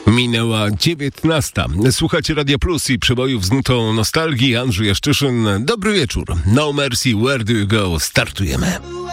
Minęła 19. Słuchacie Radia Plus i przebojów z nutą nostalgii. Andrzej Jaszczyszyn. Dobry wieczór. No Mercy, Where Do You Go? Startujemy.